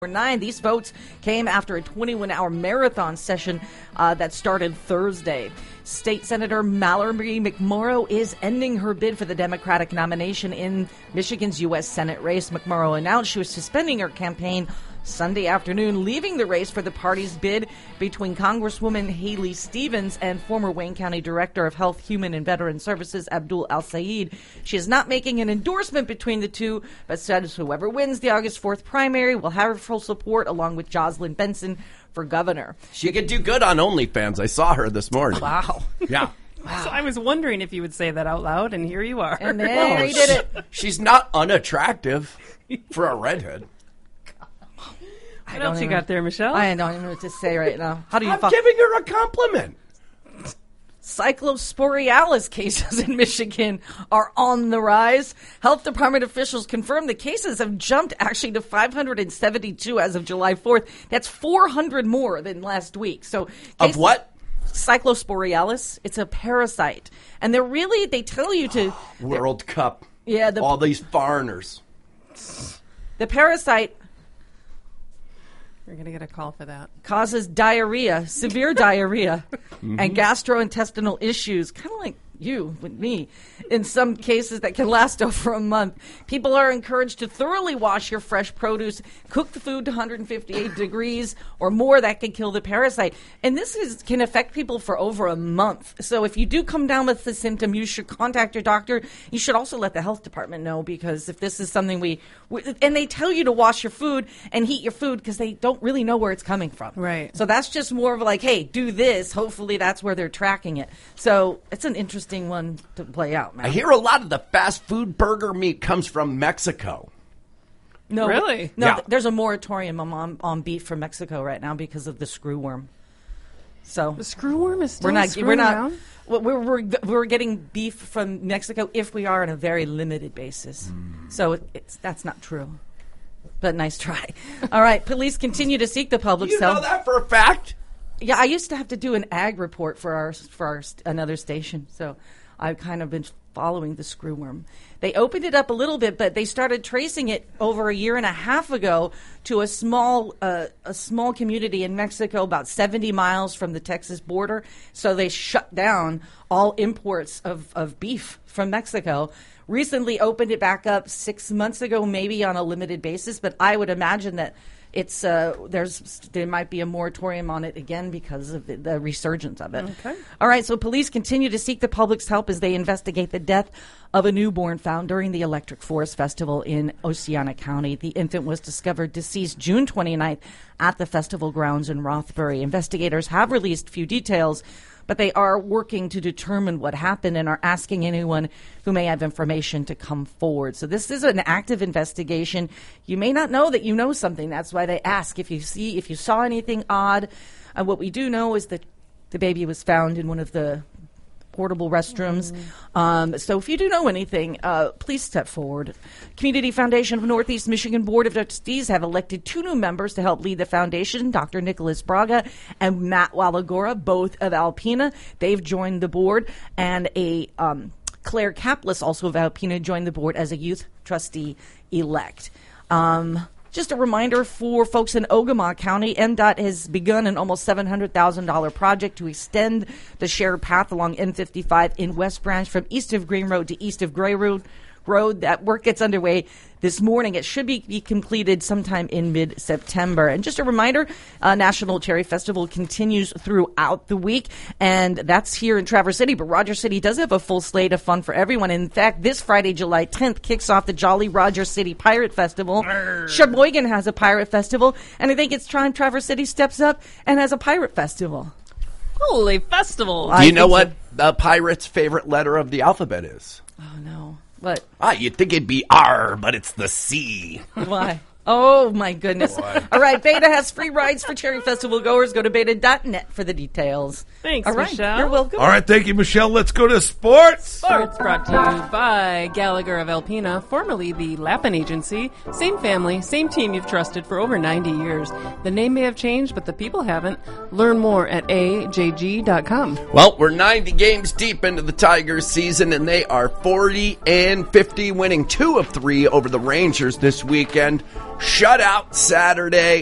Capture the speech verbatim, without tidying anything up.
Nine. These votes came after a twenty-one hour marathon session uh, that started Thursday. State Senator Mallory McMorrow is ending her bid for the Democratic nomination in Michigan's U S Senate race. McMorrow announced she was suspending her campaign Sunday afternoon, leaving the race for the party's bid between Congresswoman Haley Stevens and former Wayne County Director of Health, Human and Veteran Services Abdul Al-Sayed. She is not making an endorsement between the two, but says whoever wins the August fourth primary will have her full support, along with Jocelyn Benson for governor. She could do good on OnlyFans. I saw her this morning. Wow. Yeah. Wow. So I was wondering if you would say that out loud, and here you are. And there oh, you did it. She's not unattractive for a redhead. What else even, you got there, Michelle? I don't even know what to say right now. How do you? I'm fo- giving her a compliment. Cyclosporialis cases in Michigan are on the rise. Health department officials confirmed the cases have jumped actually to five hundred seventy-two as of July fourth. That's four hundred more than last week. So of what? Cyclosporialis. It's a parasite, and they're really they tell you to World Cup. Yeah, the, all these foreigners. The parasite. You're going to get a call for that. Causes diarrhea, severe diarrhea, mm-hmm. and gastrointestinal issues, kind of like you with me, in some cases that can last over a month. People are encouraged to thoroughly wash your fresh produce, cook the food to one hundred fifty-eight degrees or more. That can kill the parasite. And this is can affect people for over a month. So if you do come down with the symptom, you should contact your doctor. You should also let the health department know, because if this is something we, we and they tell you to wash your food and heat your food because they don't really know where it's coming from. Right. So that's just more of like, hey, do this. Hopefully that's where they're tracking it. So it's an interesting one to play out, man. I hear a lot of the fast food burger meat comes from Mexico. No, really? No, yeah. th- there's a moratorium on on beef from Mexico right now because of the screwworm. So the screwworm is still we're not screwing we're not around? we're, we're we're getting beef from Mexico if we are on a very limited basis. Mm. So it, it's that's not true. But nice try. All right, police continue to seek the public's help. You know that for a fact? Yeah, I used to have to do an ag report for our for our st- another station, so I've kind of been following the screwworm. They opened it up a little bit, but they started tracing it over a year and a half ago to a small uh, a small community in Mexico, about seventy miles from the Texas border. So they shut down all imports of, of beef from Mexico. Recently opened it back up six months ago, maybe on a limited basis, but I would imagine that It's uh, there's there might be a moratorium on it again because of the, the resurgence of it. Okay. All right, so police continue to seek the public's help as they investigate the death of a newborn found during the Electric Forest Festival in Oceana County. The infant was discovered deceased June twenty-ninth at the festival grounds in Rothbury. Investigators have released few details, but they are working to determine what happened and are asking anyone who may have information to come forward. So this is an active investigation. You may not know that you know something. That's why they ask if you see, if you saw anything odd. Uh, what we do know is that the baby was found in one of the portable restrooms. Mm. Um, so if you do know anything, uh, please step forward. Community Foundation of Northeast Michigan Board of Trustees have elected two new members to help lead the foundation, Doctor Nicholas Braga and Matt Walagora, both of Alpena. They've joined the board, and a um, Claire Kaplis, also of Alpena, joined the board as a youth trustee-elect. Um Just a reminder for folks in Ogama County, M DOT has begun an almost seven hundred thousand dollars project to extend the shared path along N fifty-five in West Branch from east of Green Road to east of Gray Road. Road. That work gets underway this morning. It should be, be completed sometime in mid-September. And just a reminder, uh, National Cherry Festival continues throughout the week, and that's here in Traverse City. But Rogers City does have a full slate of fun for everyone. In fact, this Friday, July tenth, kicks off the Jolly Rogers City Pirate Festival. Arr. Sheboygan has a pirate festival, and I think it's time Traverse City steps up and has a pirate festival. Holy festival. Do you know what so. the pirate's favorite letter of the alphabet is? Oh, no. What? Ah, you'd think it'd be R, but it's the C. Why? Oh, my goodness. Boy. All right, Beta has free rides for Cherry Festival goers. Go to beta dot net for the details. Thanks, All right, Michelle. You're welcome. All right, thank you, Michelle. Let's go to sports. Sports brought to you by Gallagher of Alpena, formerly the Lappin Agency. Same family, same team you've trusted for over ninety years. The name may have changed, but the people haven't. Learn more at A J G dot com. Well, we're ninety games deep into the Tigers season, and they are forty and fifty, winning two of three over the Rangers this weekend. Shutout Saturday.